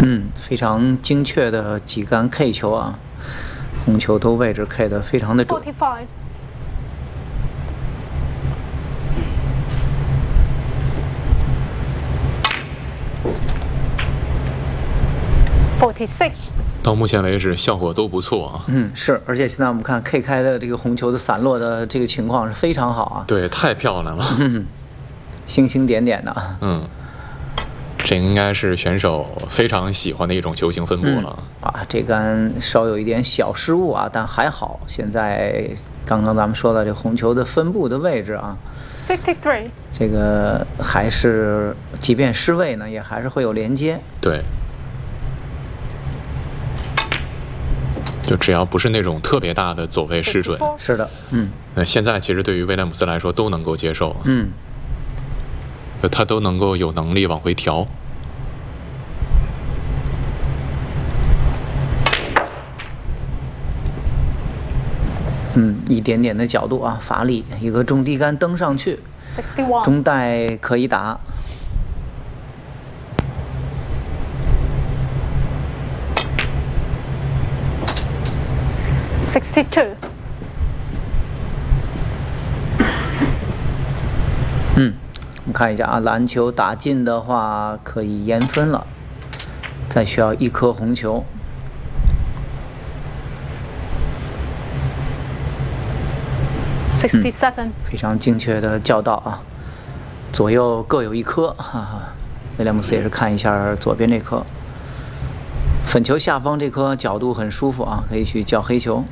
非常精确的几杆 K 球啊，红球都位置 K 的非常的准。 45. 46. 到目前为止效果都不错啊。 是，而且现在我们看 K 开的这个红球的散落的这个情况是非常好啊。 对，太漂亮了。 星星点点的。 这应该是选手非常喜欢的一种球形分布了。 这杆稍有一点小失误啊，但还好。现在刚刚咱们说的这红球的分布的位置啊 53. 这个还是即便失位呢，也还是会有连接。 对。就只要不是那种特别大的走位失准， 是的， 那现在其实对于威廉姆斯来说都能够接受，他都能够有能力往回调。 一点点的角度啊，发力，一个中低杆蹬上去，中带可以打。 62. 我们看一下啊，篮球打进的话可以延分了，再需要一颗红球。 67. 非常精确的教导啊，左右各有一颗。威廉姆斯也是看一下左边这颗，粉球下方这颗角度很舒服啊，可以去叫黑球。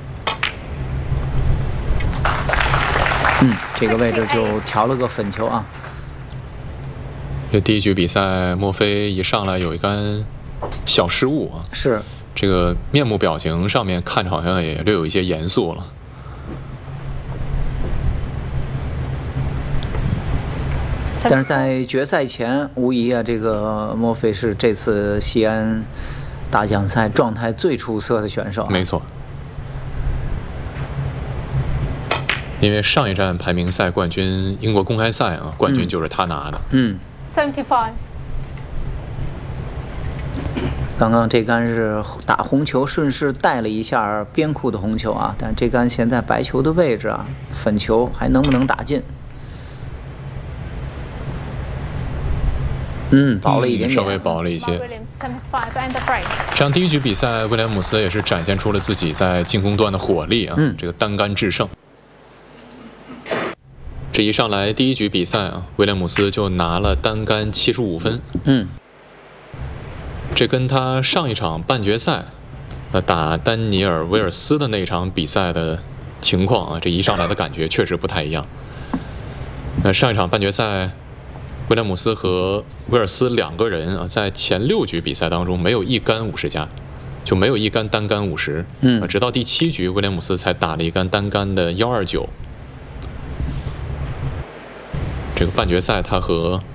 这个位置就调了个粉球啊。 这第一局比赛，莫菲一上来有一杆小失误啊， 是这个面部表情上面看着好像也略有一些严肃了。 但是在决赛前，无疑啊，这个莫菲是这次西安大奖赛状态最出色的选手。 没错。因为上一站排名赛冠军英国公开赛啊，冠军就是他拿的。 75. 刚刚这杆是打红球，顺势带了一下边库的红球啊，但这杆现在白球的位置啊，粉球还能不能打进？薄了一点点， 稍微薄了一些。这样第一局比赛，威廉姆斯也是展现出了自己在进攻端的火力啊，这个单杆制胜。这一上来第一局比赛啊，威廉姆斯就拿了单杆75分。这跟他上一场半决赛，打丹尼尔·威尔斯的那场比赛的情况啊，这一上来的感觉确实不太一样。上一场半决赛，威廉姆斯和威尔斯两个人啊，在前6局比赛当中没有一杆50加，就没有一杆单杆50。直到第7局，威廉姆斯才打了一杆单杆的129。这个半决赛他和